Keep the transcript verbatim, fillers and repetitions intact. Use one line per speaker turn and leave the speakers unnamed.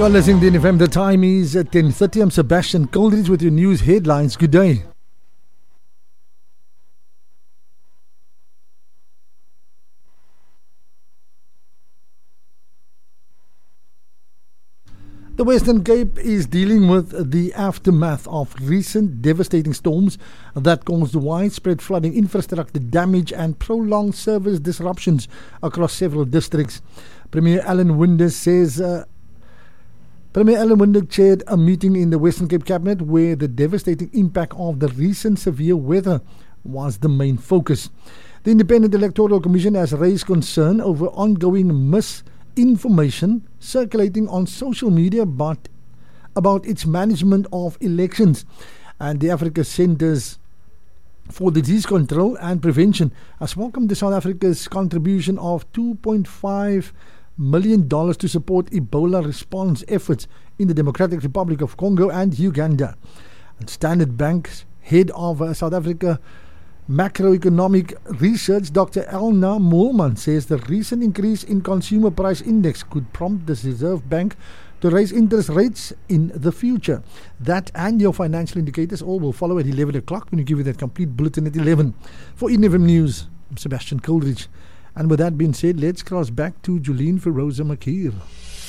You're listening to N F M. The time is at ten thirty. I'm Sebastian Coldridge with your news headlines. Good day. The Western Cape is dealing with the aftermath of recent devastating storms that caused widespread flooding, infrastructure damage and prolonged service disruptions across several districts. Premier Alan Windus says uh, Premier Alan Windus chaired a meeting in the Western Cape Cabinet where the devastating impact of the recent severe weather was the main focus. The Independent Electoral Commission has raised concern over ongoing misinformation circulating on social media but about its management of elections. And the Africa Centres for Disease Control and Prevention has welcomed the South Africa's contribution of two point five million dollars to support Ebola response efforts in the Democratic Republic of Congo and Uganda. And Standard Bank's head of uh, South Africa Macroeconomic Research, Doctor Elna Moolman, says the recent increase in consumer price index could prompt the Reserve Bank to raise interest rates in the future. That and your financial indicators all will follow at eleven o'clock when we give you that complete bulletin at eleven. For N F M News, I'm Sebastian Coldridge. And with that being said, let's cross back to Jolene Feroza Makir.